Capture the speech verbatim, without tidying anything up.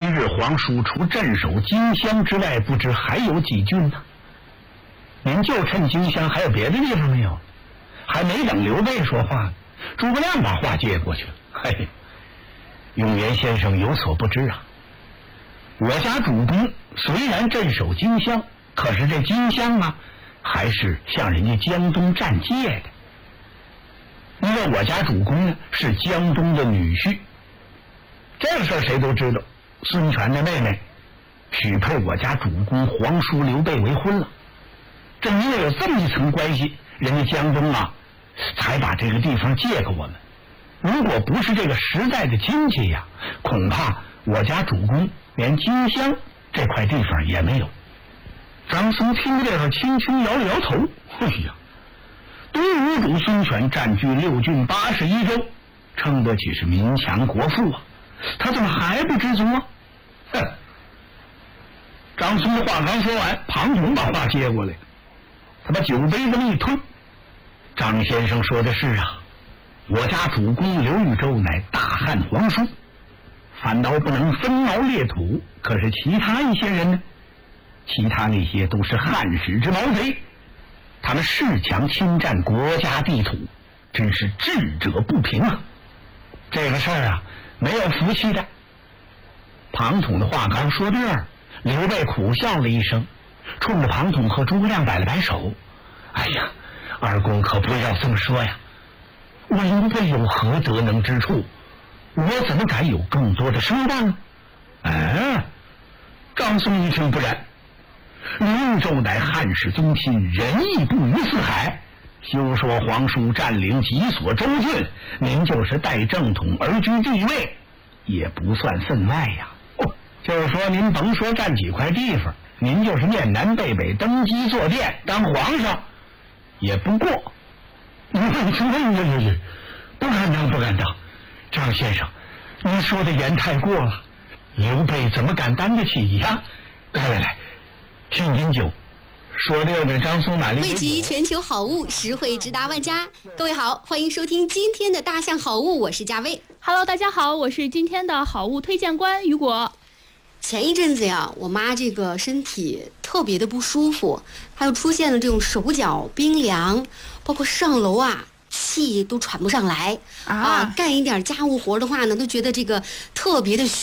日皇叔除镇守荆襄之外，不知还有几郡呢？您就趁荆襄，还有别的地方没有？还没等刘备说话，诸葛亮把话接过去了。嘿，永元先生有所不知啊，我家主公虽然镇守荆襄，可是这荆襄啊，还是向人家江东占界的。因为我家主公呢是江东的女婿，这个事儿谁都知道。孙权的妹妹许配我家主公皇叔刘备为婚了，正因为有这么一层关系，人家江东啊才把这个地方借给我们。如果不是这个实在的亲戚呀，恐怕我家主公连荆襄这块地方也没有。张松听这个轻轻摇了摇头，哎呀，东吴主孙权占据六郡八十一州，称得起是民强国富啊，他怎么还不知足啊？哼！张松的话刚说完，庞统把话接过来，他把酒杯这么一推。张先生说的是啊，我家主公刘豫州乃大汉皇叔，反倒不能分毛裂土，可是其他一些人呢？其他那些都是汉室之毛贼，他们恃强侵占国家地土，真是智者不平啊！这个事儿啊，没有服气的。庞统的话刚说这儿，刘备苦笑了一声，冲着庞统和诸葛亮摆了摆手：“哎呀，二公可不要这么说呀！我刘备有何德能之处？我怎么敢有更多的声望呢？”哎，张松一听不然，刘豫州乃汉室宗亲，仁义布于四海。休说皇叔占领几所州郡，您就是代正统而居地位，也不算分外呀。哦，就是说您甭说占几块地方，您就是面南背北登基坐殿当皇上，也不过。你你不敢当，不敢当，张先生，您说的言太过了。刘备怎么敢担得起呀？来来来，敬饮酒。说溜着张松马丽汇集全球好物，实惠直达万家。各位好，欢迎收听今天的大象好物，我是佳薇。 Hello， 大家好，我是今天的好物推荐官雨果。 前一阵子呀，我妈这个身体特别的不舒服，还有出现了这种手脚冰凉，包括上楼啊气都喘不上来 啊, 啊干一点家务活的话呢，都觉得这个特别的